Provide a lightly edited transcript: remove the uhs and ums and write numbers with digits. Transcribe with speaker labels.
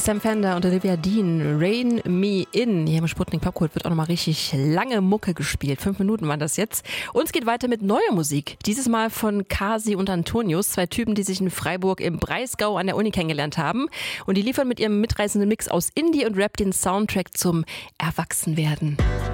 Speaker 1: Sam Fender und Olivia Dean, Rain Me In. Hier im Sputnik Popkult wird auch nochmal richtig lange Mucke gespielt. 5 Minuten waren das jetzt. Und es geht weiter mit neuer Musik. Dieses Mal von Kasi und Antonius, 2 Typen, die sich in Freiburg im Breisgau an der Uni kennengelernt haben. Und die liefern mit ihrem mitreißenden Mix aus Indie und Rap den Soundtrack zum Erwachsenwerden.